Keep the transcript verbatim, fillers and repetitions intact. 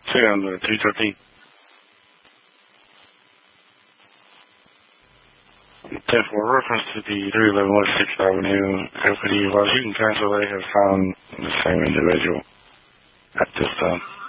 Say on the three thirteen. ten for reference to the three eleven West sixth Avenue, Equity Washington Council, they have found the same individual at this time.